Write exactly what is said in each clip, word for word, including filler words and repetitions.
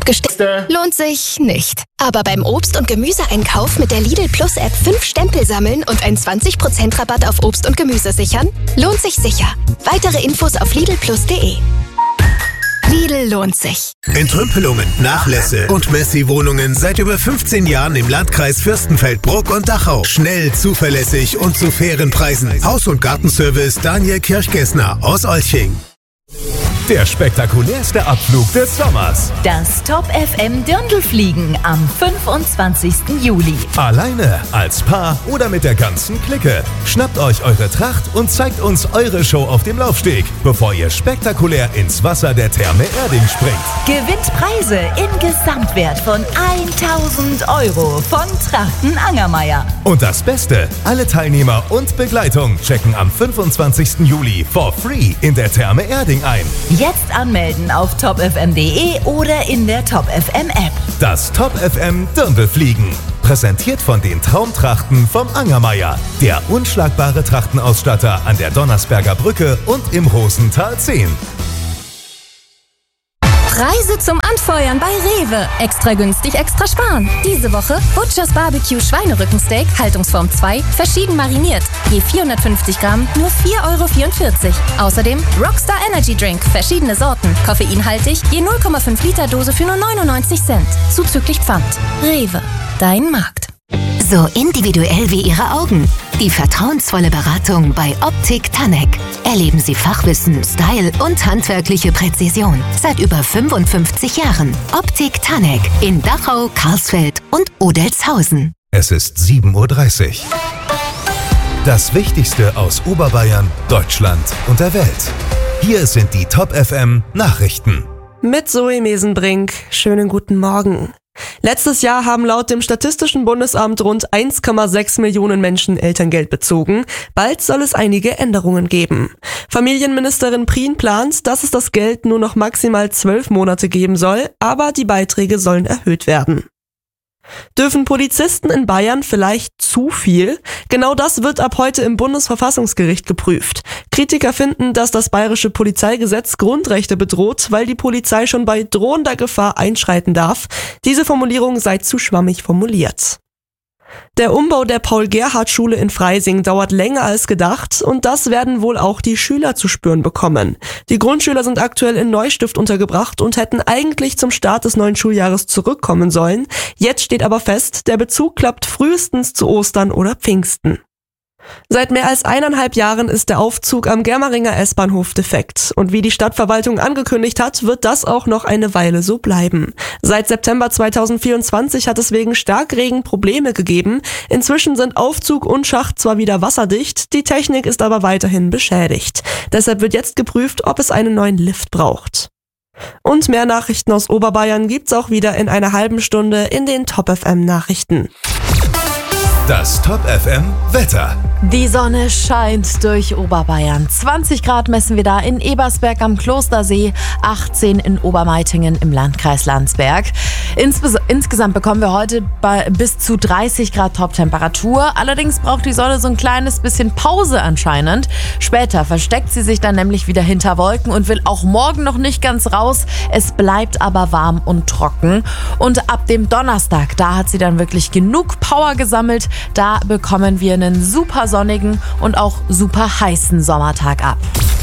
abgestellt. Lohnt sich nicht. Aber beim Obst- und Gemüseeinkauf mit der Lidl Plus App fünf Stempel sammeln und einen zwanzig Prozent Rabatt auf Obst und Gemüse sichern? Lohnt sich sicher. Weitere Infos auf lidl plus punkt de. Lidl lohnt sich. Entrümpelungen, Nachlässe und Messi-Wohnungen seit über fünfzehn Jahren im Landkreis Fürstenfeldbruck und Dachau. Schnell, zuverlässig und zu fairen Preisen. Haus- und Gartenservice Daniel Kirchgessner aus Olching. Der spektakulärste Abflug des Sommers. Das Top F M Dirndlfliegen am fünfundzwanzigsten Juli. Alleine, als Paar oder mit der ganzen Clique. Schnappt euch eure Tracht und zeigt uns eure Show auf dem Laufsteg, bevor ihr spektakulär ins Wasser der Therme Erding springt. Gewinnt Preise im Gesamtwert von tausend Euro von Trachten Angermeier. Und das Beste, alle Teilnehmer und Begleitung checken am fünfundzwanzigsten Juli for free in der Therme Erding ein. Jetzt anmelden auf top f m punkt de oder in der Top F M App. Das Top F M Dirndlfliegen. Präsentiert von den Traumtrachten vom Angermeier. Der unschlagbare Trachtenausstatter an der Donnersberger Brücke und im Rosental zehn. Preise zum Anfeuern bei Rewe. Extra günstig, extra sparen. Diese Woche Butchers Barbecue Schweinerückensteak, Haltungsform zwei, verschieden mariniert. Je vierhundertfünfzig Gramm, nur vier Euro vierundvierzig. Außerdem Rockstar Energy Drink, verschiedene Sorten, koffeinhaltig, je null Komma fünf Liter Dose für nur neunundneunzig Cent. Zuzüglich Pfand. Rewe, dein Markt. So individuell wie Ihre Augen. Die vertrauensvolle Beratung bei Optik Tanek. Erleben Sie Fachwissen, Style und handwerkliche Präzision. Seit über fünfundfünfzig Jahren. Optik Tanek in Dachau, Karlsfeld und Odelshausen. Es ist sieben Uhr dreißig. Das Wichtigste aus Oberbayern, Deutschland und der Welt. Hier sind die Top F M Nachrichten. Mit Zoe Mesenbrink. Schönen guten Morgen. Letztes Jahr haben laut dem Statistischen Bundesamt rund eins Komma sechs Millionen Menschen Elterngeld bezogen. Bald soll es einige Änderungen geben. Familienministerin Prien plant, dass es das Geld nur noch maximal zwölf Monate geben soll, aber die Beiträge sollen erhöht werden. Dürfen Polizisten in Bayern vielleicht zu viel? Genau das wird ab heute im Bundesverfassungsgericht geprüft. Kritiker finden, dass das bayerische Polizeigesetz Grundrechte bedroht, weil die Polizei schon bei drohender Gefahr einschreiten darf. Diese Formulierung sei zu schwammig formuliert. Der Umbau der Paul-Gerhardt-Schule in Freising dauert länger als gedacht und das werden wohl auch die Schüler zu spüren bekommen. Die Grundschüler sind aktuell in Neustift untergebracht und hätten eigentlich zum Start des neuen Schuljahres zurückkommen sollen. Jetzt steht aber fest, der Bezug klappt frühestens zu Ostern oder Pfingsten. Seit mehr als eineinhalb Jahren ist der Aufzug am Germeringer S-Bahnhof defekt. Und wie die Stadtverwaltung angekündigt hat, wird das auch noch eine Weile so bleiben. Seit September zweitausendvierundzwanzig hat es wegen Starkregen Probleme gegeben. Inzwischen sind Aufzug und Schacht zwar wieder wasserdicht, die Technik ist aber weiterhin beschädigt. Deshalb wird jetzt geprüft, ob es einen neuen Lift braucht. Und mehr Nachrichten aus Oberbayern gibt's auch wieder in einer halben Stunde in den Top F M Nachrichten. Das Top F M Wetter. Die Sonne scheint durch Oberbayern. zwanzig Grad messen wir da in Ebersberg am Klostersee, achtzehn in Obermeitingen im Landkreis Landsberg. Insbes- insgesamt bekommen wir heute bei bis zu dreißig Grad Toptemperatur. Allerdings braucht die Sonne so ein kleines bisschen Pause anscheinend. Später versteckt sie sich dann nämlich wieder hinter Wolken und will auch morgen noch nicht ganz raus. Es bleibt aber warm und trocken. Und ab dem Donnerstag, da hat sie dann wirklich genug Power gesammelt. Da bekommen wir einen super sonnigen und auch super heißen Sommertag ab.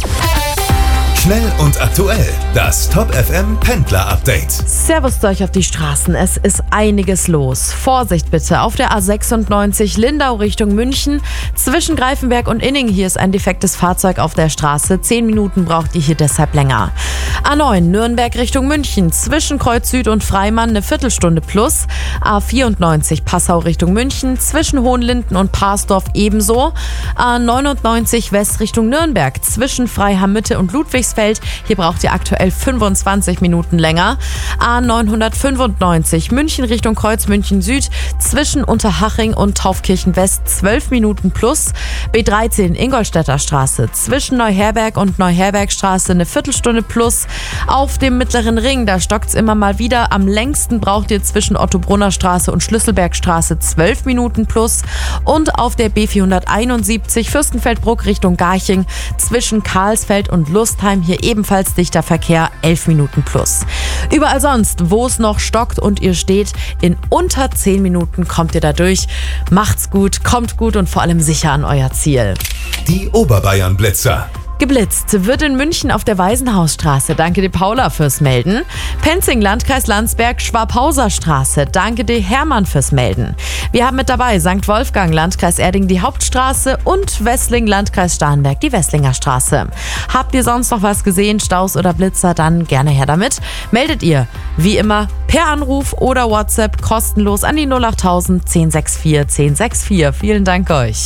Schnell und aktuell. Das Top F M Pendler Update. Servus zu euch auf die Straßen. Es ist einiges los. Vorsicht bitte auf der A sechsundneunzig Lindau Richtung München. Zwischen Greifenberg und Inning hier ist ein defektes Fahrzeug auf der Straße. Zehn Minuten braucht ihr hier deshalb länger. A neun Nürnberg Richtung München. Zwischen Kreuz Süd und Freimann eine Viertelstunde plus. A vierundneunzig Passau Richtung München. Zwischen Hohenlinden und Parsdorf ebenso. A neunundneunzig West Richtung Nürnberg. Zwischen Freiham-Mitte und Ludwigsfeld. Hier braucht ihr aktuell fünfundzwanzig Minuten länger. A neunhundertfünfundneunzig München Richtung Kreuz München Süd zwischen Unterhaching und Taufkirchen West zwölf Minuten plus. B dreizehn Ingolstädter Straße zwischen Neuherberg und Neuherbergstraße eine Viertelstunde plus. Auf dem Mittleren Ring, da stockt's immer mal wieder. Am längsten braucht ihr zwischen Ottobrunner Straße und Schlüsselbergstraße zwölf Minuten plus. Und auf der B vierhunderteinundsiebzig Fürstenfeldbruck Richtung Garching zwischen Karlsfeld und Lustheim hier ebenfalls dichter Verkehr, elf Minuten plus. Überall sonst, wo es noch stockt und ihr steht, in unter zehn Minuten kommt ihr da durch. Macht's gut, kommt gut und vor allem sicher an euer Ziel. Die Oberbayern-Blitzer. Geblitzt wird in München auf der Waisenhausstraße. Danke dir, Paula, fürs Melden. Penzing, Landkreis Landsberg, Schwabhauser Straße. Danke dir, Hermann, fürs Melden. Wir haben mit dabei Sankt Wolfgang, Landkreis Erding, die Hauptstraße und Wessling, Landkreis Starnberg, die Wesslinger Straße. Habt ihr sonst noch was gesehen, Staus oder Blitzer, dann gerne her damit. Meldet ihr, wie immer, per Anruf oder WhatsApp kostenlos an die null acht tausend zehn sechs vier zehn sechs vier. Vielen Dank euch.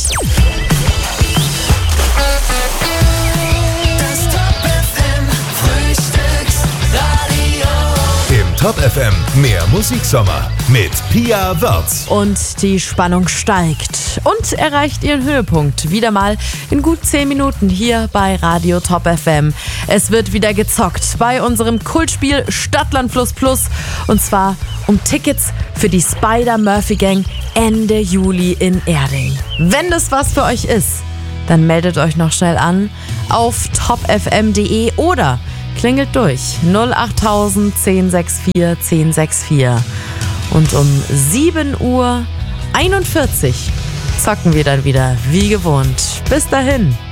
Top F M, mehr Musiksommer mit Pia Wörz. Und die Spannung steigt und erreicht ihren Höhepunkt. Wieder mal in gut zehn Minuten hier bei Radio Top F M. Es wird wieder gezockt bei unserem Kultspiel Stadtland Plus Plus. Und zwar um Tickets für die Spider-Murphy-Gang Ende Juli in Erding. Wenn das was für euch ist, dann meldet euch noch schnell an auf top f m punkt d e oder klingelt durch null acht tausend zehn sechs vier zehn sechs vier. Und um sieben Uhr einundvierzig zocken wir dann wieder wie gewohnt. Bis dahin.